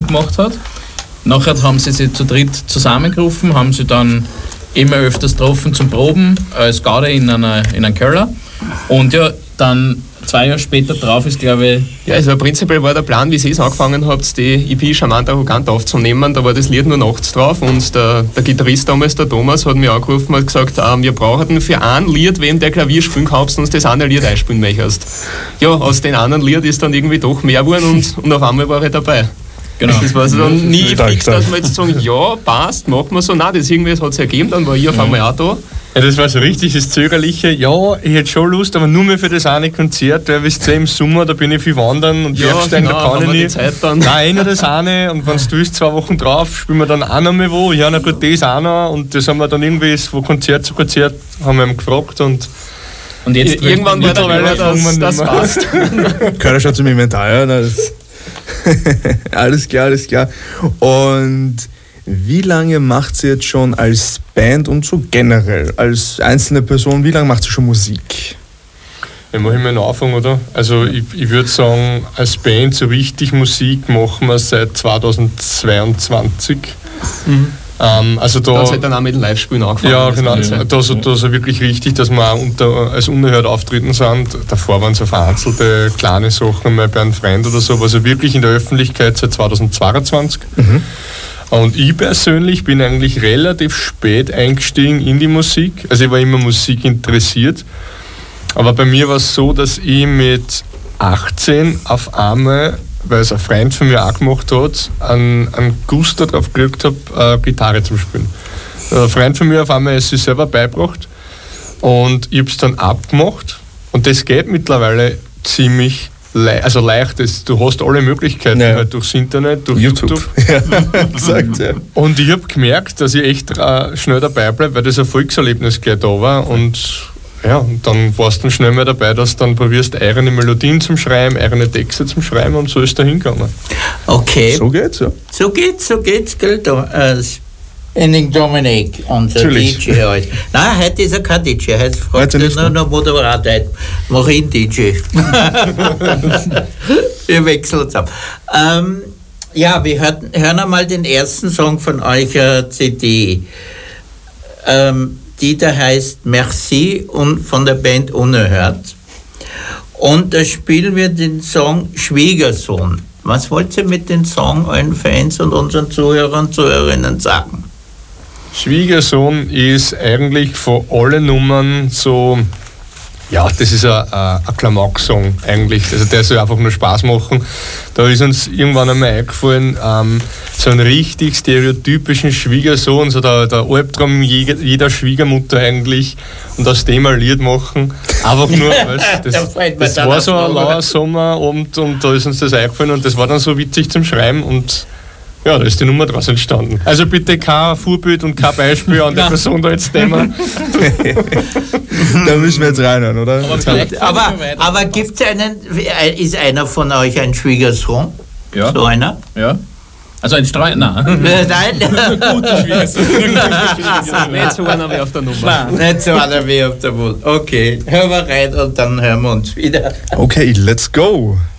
gemacht hat. Nachher haben sie sich zu dritt zusammengerufen, haben sie dann immer öfters getroffen zum Proben, als Garde in einem Keller. Und ja, dann 2 Jahre später drauf ist, glaube ich... Ja, also prinzipiell war der Plan, wie ihr es angefangen habt, die EP Charmant Arrogant aufzunehmen. Da war das Lied nur nachts drauf und der Gitarrist damals, der Thomas, hat mich angerufen und hat gesagt, wir brauchen für ein Lied, wenn der Klavier spielen kann, ob du uns das eine Lied einspielen möchtest. Ja, aus den anderen Lied ist dann irgendwie doch mehr geworden und auf einmal war ich dabei. Genau. Das war so dann nie fix, dass wir jetzt sagen, ja, passt, machen wir so. Nein, das irgendwie hat es ergeben, dann war ich auf einmal auch da. Ja, das war so richtig das Zögerliche. Ja, ich hätte schon Lust, aber nur mehr für das eine Konzert, weil wisst ihr, im Sommer, da bin ich viel wandern und Bergsteigen, da kann ich nicht. Zeit dann. Nein, nur das eine. Und wenn du willst, 2 Wochen drauf, spielen wir dann auch noch mal wo. Ja, na gut, das auch noch. Und das haben wir dann irgendwie von Konzert zu Konzert haben wir ihn gefragt und jetzt irgendwann war das passt. Gehört ja schon zum Inventar, ja. Das alles klar. Und wie lange macht ihr jetzt schon als Band und so generell, als einzelne Person, wie lange macht ihr schon Musik? Ja, mache ich mal einen Anfang, oder? Also ich würde sagen, als Band so richtig Musik machen wir seit 2022. Also da hat dann auch mit dem Live-Spielen angefangen. Ja, genau. Da ist wirklich richtig, dass wir auch als unerhört auftreten sind. Davor waren so vereinzelte kleine Sachen, mal bei einem Freund oder so, also wirklich in der Öffentlichkeit seit 2022. Und ich persönlich bin eigentlich relativ spät eingestiegen in die Musik. Also ich war immer Musik interessiert. Aber bei mir war es so, dass ich mit 18 auf einmal, weil es ein Freund von mir auch gemacht hat, einen Gusto drauf gekriegt habe, Gitarre zu spielen. Ein Freund von mir auf einmal es sich selber beigebracht und ich habe es dann abgemacht und das geht mittlerweile ziemlich leicht. Du hast alle Möglichkeiten, halt durchs Internet, durch YouTube. Gesagt, ja. Und ich habe gemerkt, dass ich echt schnell dabei bleibe, weil das Erfolgserlebnis gleich da war und ja, und dann warst du dann schnell mal dabei, dass du dann probierst, eigene Melodien zum Schreiben, eigene Texte zum Schreiben und so ist da hingegangen. Okay. So geht's, ja. So geht's, gell? Ending Dominik, unser Natürlich. DJ heute. Nein, heute ist er kein DJ, heute fragt er nur noch Moderator. Mach ich einen DJ. Wir wechseln uns ab. Ja, wir hören einmal den ersten Song von eurer CD. Die da heißt Merci und von der Band Unerhört. Und da spielen wir den Song Schwiegersohn. Was wollt ihr mit dem Song euren Fans und unseren Zuhörern und Zuhörerinnen sagen? Schwiegersohn ist eigentlich von allen Nummern so, ja, das ist ein Klamauk-Song eigentlich. Also der soll einfach nur Spaß machen. Da ist uns irgendwann einmal eingefallen, so einen richtig stereotypischen Schwiegersohn, so der Albtraum jeder Schwiegermutter eigentlich, und aus dem ein Lied machen. Einfach nur, das war so ein lauer Sommerabend und da ist uns das eingefallen und das war dann so witzig zum Schreiben und ja, da ist die Nummer draus entstanden. Also bitte kein Vorbild und kein Beispiel an der Person da jetzt nehmen. Da müssen wir jetzt reinhören, oder? Aber gibt es ist einer von euch ein Schwiegersohn? Ja. So einer? Ja. Also ein Streit? Nein. Nein. Gute Schwiegersohn. Nicht so einer wie auf der Nummer. Nein, nicht so einer wie auf der Welt. Okay, hören wir rein und dann hören wir uns wieder. Okay, let's go.